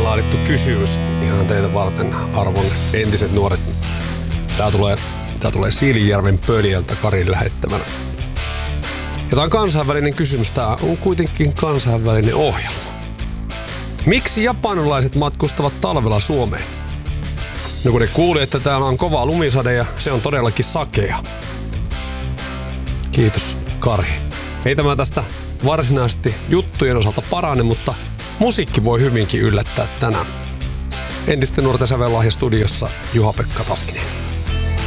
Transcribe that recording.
laadittu kysymys ihan teitä varten, arvon entiset nuoret. Tää tulee Siilinjärven Pöljältä Karin lähettämänä. Ja tää on kansainvälinen kysymys. Tää on kuitenkin kansainvälinen ohjelma. Miksi japanilaiset matkustavat talvella Suomeen? No kun ne kuuli, että täällä on kova lumisade ja se on todellakin sakea. Kiitos, Kari. Ei tämä tästä varsinaisesti juttujen osalta parane, mutta musiikki voi hyvinkin yllättää tänään. Entisten nuorten sävellahja studiossa Juha-Pekka Taskinen.